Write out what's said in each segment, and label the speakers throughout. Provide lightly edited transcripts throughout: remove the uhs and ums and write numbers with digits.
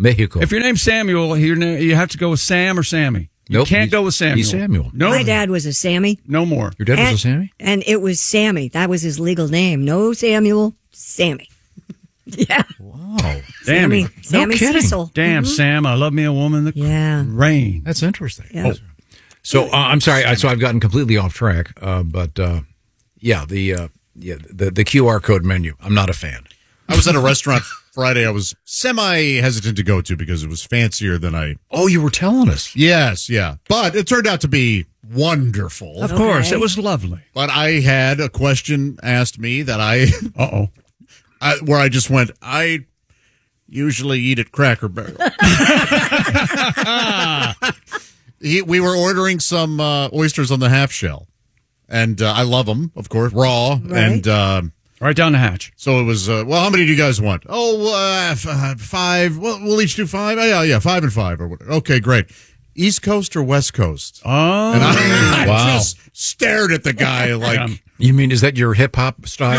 Speaker 1: Mexico.
Speaker 2: If your name's Samuel, you have to go with Sam or Sammy. You can't go with Samuel.
Speaker 1: He's Samuel.
Speaker 2: No,
Speaker 3: My dad was a Sammy.
Speaker 2: no more.
Speaker 1: Your dad was a Sammy?
Speaker 3: And it was Sammy. That was his legal name. No Samuel, Sammy. Yeah.
Speaker 1: Wow.
Speaker 3: Sammy.
Speaker 2: Damn,
Speaker 3: Sammy
Speaker 1: kidding.
Speaker 3: Sissel.
Speaker 2: damn Sam, I love me a woman that rain.
Speaker 1: That's interesting.
Speaker 3: Yeah.
Speaker 1: So I'm sorry. So I've gotten completely off track. But the QR code menu. I'm not a fan.
Speaker 4: I was at a restaurant Friday I was semi-hesitant to go to because it was fancier than I...
Speaker 1: Oh, you were telling us.
Speaker 4: Yes, yeah. But it turned out to be wonderful.
Speaker 2: Of course, it was lovely.
Speaker 4: But I had a question asked me that where I just went, I usually eat at Cracker Barrel. We were ordering some oysters on the half shell. And I love them, of course, raw.
Speaker 3: Right.
Speaker 4: And...
Speaker 2: right down the hatch.
Speaker 4: So it was, how many do you guys want? Oh, 5. Well, we'll each do 5. Oh, yeah, 5 and 5. Or whatever. Okay, great. East Coast or West Coast?
Speaker 2: Oh.
Speaker 4: And I
Speaker 1: wow.
Speaker 4: just stared at the guy like...
Speaker 1: You mean, is that your hip-hop style?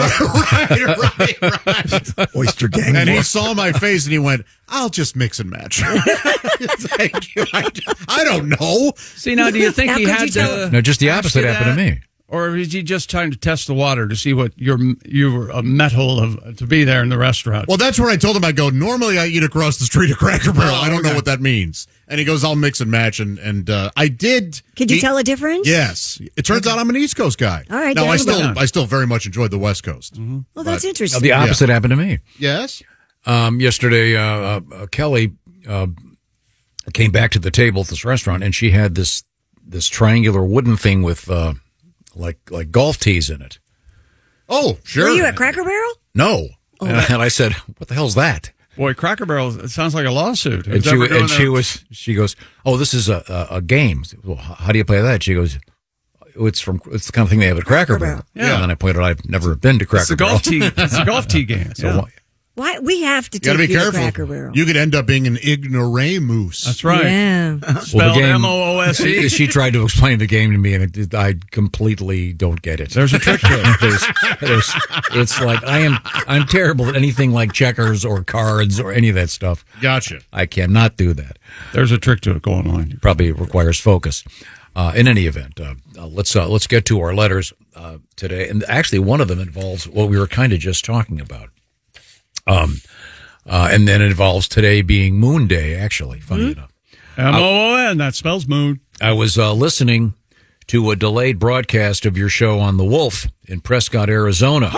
Speaker 4: right.
Speaker 1: Oyster gang.
Speaker 4: And he saw my face and he went, I'll just mix and match. Thank you. I don't know.
Speaker 2: See, now, do you think he had to...
Speaker 1: No, just the opposite happened to me.
Speaker 2: Or is he just trying to test the water to see what you were a metal of to be there in the restaurant?
Speaker 4: Well, that's where I told him, I go, normally I eat across the street at Cracker Barrel. I don't know what that means. And he goes, I'll mix and match. And I did.
Speaker 3: Could you tell a difference?
Speaker 4: Yes. It turns out I'm an East Coast guy.
Speaker 3: All right.
Speaker 4: No, I still very much enjoyed the West Coast.
Speaker 2: Mm-hmm.
Speaker 3: Well, that's interesting.
Speaker 1: The opposite happened to me.
Speaker 4: Yes.
Speaker 1: Yesterday, Kelly came back to the table at this restaurant, and she had this triangular wooden thing with like golf tees in it.
Speaker 4: Oh, sure.
Speaker 3: Were you at Cracker Barrel?
Speaker 1: No. Oh. And I said, what the hell's that?
Speaker 2: Boy, Cracker Barrel, it sounds like a lawsuit.
Speaker 1: And she goes, oh, this is a game. Well, how do you play that? She goes, it's the kind of thing they have at Cracker Barrel.
Speaker 2: Yeah.
Speaker 1: And then I pointed out I've never been to Cracker Barrel.
Speaker 2: It's a golf tee game.
Speaker 1: So
Speaker 2: yeah.
Speaker 3: Why we have to
Speaker 4: You gotta
Speaker 3: take
Speaker 4: be
Speaker 3: you to
Speaker 4: careful.
Speaker 3: Cracker Barrel?
Speaker 4: You could end up being an ignoramus.
Speaker 2: That's right.
Speaker 3: Yeah.
Speaker 2: Spelled M-O-O-S-E.
Speaker 1: She tried to explain the game to me, and I completely don't get it.
Speaker 2: There's a trick to it.
Speaker 1: It's like I'm terrible at anything like checkers or cards or any of that stuff.
Speaker 4: Gotcha.
Speaker 1: I cannot do that.
Speaker 2: There's a trick to it. Go online.
Speaker 1: It probably requires focus. In any event, let's get to our letters today, and actually one of them involves what we were kind of just talking about. And then it involves today being Moon Day, actually, funny enough.
Speaker 2: M-O-O-N, that spells moon.
Speaker 1: I was listening to a delayed broadcast of your show on The Wolf in Prescott, Arizona.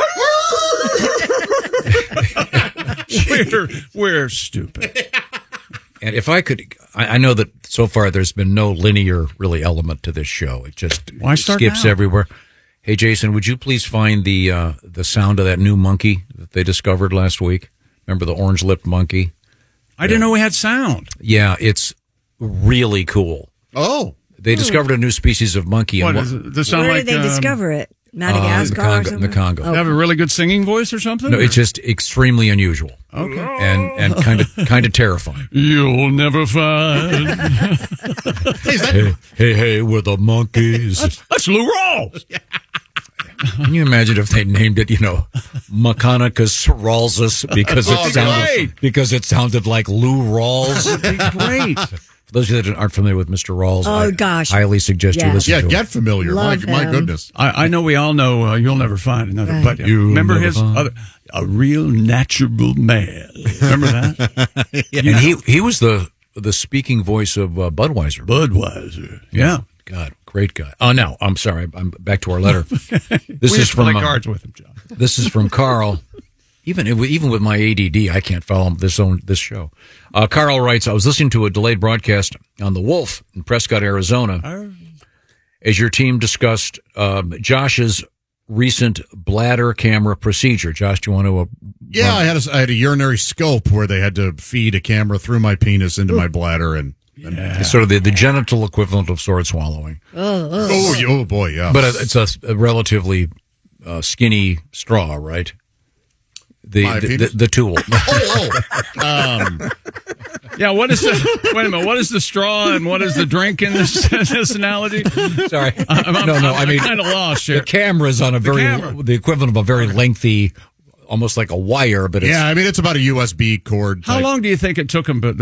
Speaker 2: We're stupid.
Speaker 1: And if I could, I know that so far there's been no linear, really, element to this show. It just skips everywhere. Hey, Jason, would you please find the sound of that new monkey that they discovered last week? Remember the orange-lipped monkey?
Speaker 2: I didn't know we had sound.
Speaker 1: Yeah, it's really cool.
Speaker 4: Oh.
Speaker 1: They discovered a new species of monkey.
Speaker 2: What does it sound
Speaker 3: Where
Speaker 2: like?
Speaker 3: did they discover it? Madagascar or something?
Speaker 1: In the Congo.
Speaker 2: They have a really good singing voice or something?
Speaker 1: No, it's just extremely unusual.
Speaker 2: Okay.
Speaker 1: And kind of terrifying.
Speaker 2: You'll never find.
Speaker 1: Hey, we're the monkeys.
Speaker 2: That's Lou Rawls.
Speaker 1: Can you imagine if they named it, Mechanicus Rawlsus because it sounded like Lou Rawls?
Speaker 2: That'd be great.
Speaker 1: For those of you that aren't familiar with Mr. Rawls,
Speaker 3: gosh.
Speaker 1: I highly suggest you listen to him.
Speaker 4: Yeah, get familiar. My goodness.
Speaker 2: I know we all know You'll Never Find Another.
Speaker 3: Right.
Speaker 2: But remember his other, A Real Natural Man. Remember that?
Speaker 1: Yeah. And he was the speaking voice of Budweiser.
Speaker 2: Yeah.
Speaker 1: God, great guy. Oh, no, I'm sorry. I'm back to our letter. This is from
Speaker 2: play cards with him, John.
Speaker 1: This is from Carl. Even with my ADD, I can't follow this show. Carl writes, I was listening to a delayed broadcast on The Wolf in Prescott, Arizona, as your team discussed Josh's recent bladder camera procedure. Josh, do you want to?
Speaker 4: Yeah, I had a urinary scope where they had to feed a camera through my penis into my bladder and
Speaker 1: it's sort of the genital equivalent of sword swallowing.
Speaker 4: Oh boy, yeah.
Speaker 1: But it's a relatively skinny straw, right? The tool.
Speaker 2: Yeah, what is wait a minute, what is the straw and what is the drink in this analogy?
Speaker 1: Sorry.
Speaker 2: I mean, kind of lost here.
Speaker 1: The camera's on the equivalent of a very lengthy, almost like a wire, but it's...
Speaker 4: Yeah, I mean, it's about a USB cord.
Speaker 2: How long do you think it took them